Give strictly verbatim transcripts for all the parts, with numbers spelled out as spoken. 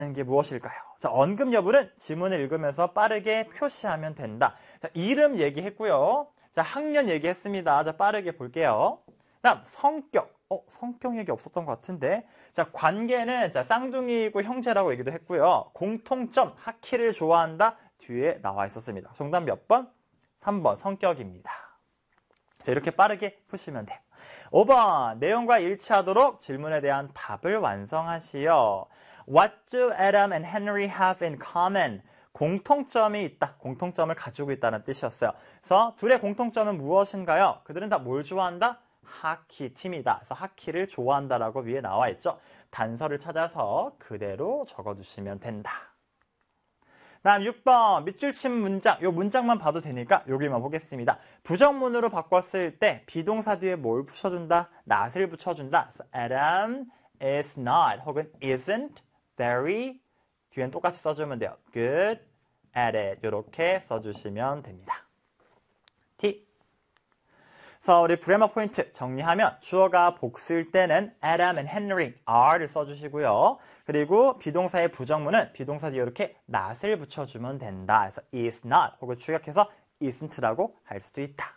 게 무엇일까요? 자, 언급 여부는 지문을 읽으면서 빠르게 표시하면 된다. 자, 이름 얘기했고요. 자, 학년 얘기했습니다. 자, 빠르게 볼게요. 다음 성격. 어, 성격 얘기 없었던 것 같은데. 자, 관계는 자, 쌍둥이고 형제라고 얘기도 했고요. 공통점, 하키를 좋아한다. 뒤에 나와 있었습니다. 정답 몇 번? 삼 번 성격입니다. 자, 이렇게 빠르게 푸시면 돼요. 오 번 내용과 일치하도록 질문에 대한 답을 완성하시오. What do Adam and Henry have in common? 공통점이 있다. 공통점을 가지고 있다는 뜻이었어요. 그래서 둘의 공통점은 무엇인가요? 그들은 다 뭘 좋아한다? 하키 팀이다. 그래서 하키를 좋아한다라고 위에 나와 있죠. 단서를 찾아서 그대로 적어두시면 된다. 다음 육 번 밑줄 친 문장. 이 문장만 봐도 되니까 여기만 보겠습니다. 부정문으로 바꿨을 때 비동사 뒤에 뭘 붙여준다? not을 붙여준다. 그래서 Adam is not 혹은 isn't very 뒤엔 똑같이 써주면 돼요. good at it 이렇게 써주시면 됩니다. T. 그래서 우리 브레머 포인트 정리하면 주어가 복수일 때는 Adam and Henry are를 써주시고요. 그리고 비동사의 부정문은 비동사 뒤에 이렇게 not을 붙여주면 된다. 그래서 is not 혹은 축약해서 isn't라고 할 수도 있다.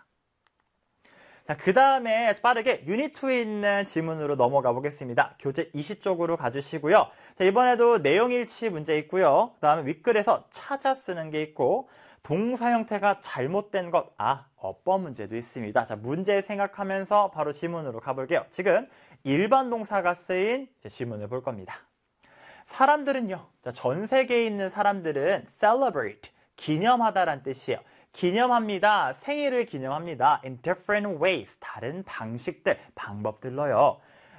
자, 그 다음에 빠르게 유닛 이에 있는 지문으로 넘어가 보겠습니다. 교재 이십 쪽으로 가주시고요. 자, 이번에도 내용 일치 문제 있고요. 그 다음에 윗글에서 찾아 쓰는 게 있고 동사 형태가 잘못된 것, 아, 어법 문제도 있습니다. 자, 문제 생각하면서 바로 지문으로 가볼게요. 지금 일반 동사가 쓰인 지문을 볼 겁니다. 사람들은요, 자, 전 세계에 있는 사람들은 celebrate, 기념하다란 뜻이에요. 기념합니다. 생일을 기념합니다. in different ways, 다른 방식들, 방법들로요.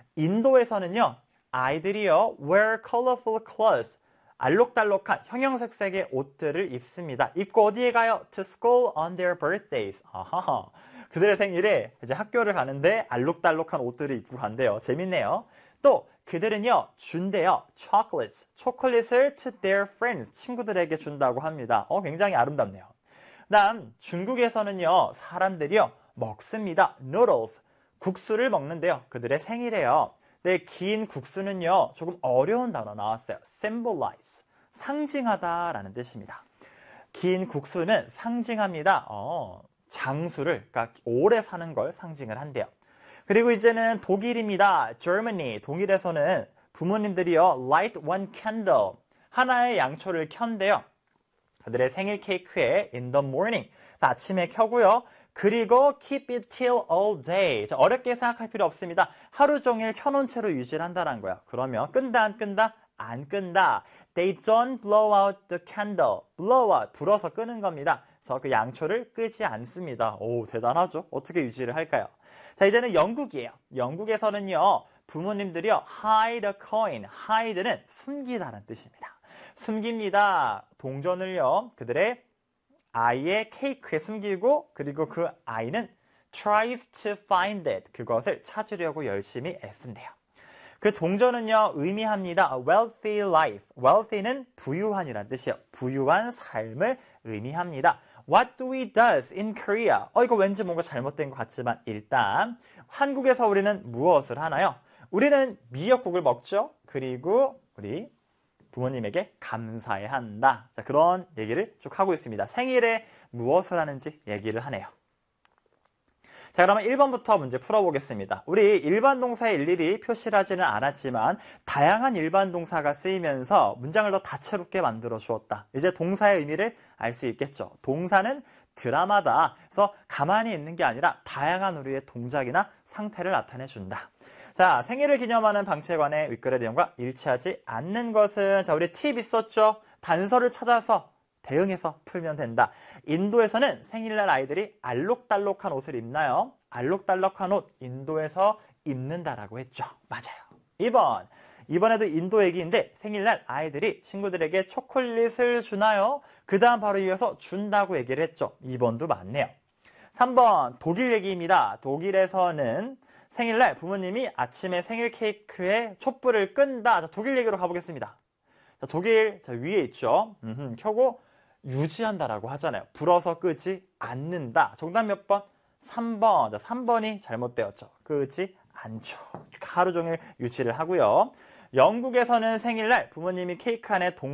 인도에서는요, 아이들이요, wear colorful clothes, 알록달록한 형형색색의 옷들을 입습니다. 입고 어디에 가요? To school on their birthdays. 아하. 그들의 생일에 이제 학교를 가는데 알록달록한 옷들을 입고 간대요. 재밌네요. 또 그들은요 준대요. chocolates. 초콜릿을 to their friends. 친구들에게 준다고 합니다. 어, 굉장히 아름답네요. 다음 중국에서는요 사람들이요 먹습니다. noodles. 국수를 먹는데요. 그들의 생일이에요. 네, 긴 국수는요 조금 어려운 단어 나왔어요. symbolize. 상징하다라는 뜻입니다. 긴 국수는 상징합니다. 어, 장수를, 그러니까 오래 사는 걸 상징을 한대요. 그리고 이제는 독일입니다. Germany. 독일에서는 부모님들이요 light one candle. 하나의 양초를 켠대요. 그들의 생일 케이크에 in the morning. 아침에 켜고요. 그리고 keep it till all day. 자, 어렵게 생각할 필요 없습니다. 하루 종일 켜놓은 채로 유지를 한다는 거야. 그러면 끈다 안 끈다? 안 끈다. They don't blow out the candle. blow out. 불어서 끄는 겁니다. 그래서 그 양초를 끄지 않습니다. 오, 대단하죠? 어떻게 유지를 할까요? 자, 이제는 영국이에요. 영국에서는요. 부모님들이요. hide a coin. hide는 숨기다라는 뜻입니다. 숨깁니다. 동전을요. 그들의 아이의 케이크에 숨기고 그리고 그 아이는 tries to find it. 그것을 찾으려고 열심히 애쓴대요. 그 동전은요. 의미합니다. A wealthy life. wealthy는 부유한이라는 뜻이에요. 부유한 삶을 의미합니다. What do we does in Korea? 어, 이거 왠지 뭔가 잘못된 것 같지만 일단 한국에서 우리는 무엇을 하나요? 우리는 미역국을 먹죠. 그리고 우리 부모님에게 감사해야 한다. 자, 그런 얘기를 쭉 하고 있습니다. 생일에 무엇을 하는지 얘기를 하네요. 자, 그러면 일 번부터 문제 풀어보겠습니다. 우리 일반 동사에 일일이 표시를 하지는 않았지만 다양한 일반 동사가 쓰이면서 문장을 더 다채롭게 만들어 주었다. 이제 동사의 의미를 알 수 있겠죠. 동사는 드라마다. 그래서 가만히 있는 게 아니라 다양한 우리의 동작이나 상태를 나타내 준다. 자, 생일을 기념하는 방식에 관해 윗글의 내용과 일치하지 않는 것은 자, 우리 팁 있었죠? 단서를 찾아서 대응해서 풀면 된다. 인도에서는 생일날 아이들이 알록달록한 옷을 입나요? 알록달록한 옷 인도에서 입는다라고 했죠. 맞아요. 이 번. 이번에도 인도 얘기인데 생일날 아이들이 친구들에게 초콜릿을 주나요? 그 다음 바로 이어서 준다고 얘기를 했죠. 이 번도 맞네요. 삼 번. 독일 얘기입니다. 독일에서는 생일날 부모님이 아침에 생일 케이크에 촛불을 끈다. 자, 독일 얘기로 가보겠습니다. 자, 독일 자, 위에 있죠. 음흠, 켜고 유지한다라고 하잖아요. 불어서 끄지 않는다. 정답 몇 번? 삼 번. 자, 삼 번이 잘못되었죠. 끄지 않죠. 하루 종일 유지를 하고요. 영국에서는 생일날 부모님이 케이크 안에 동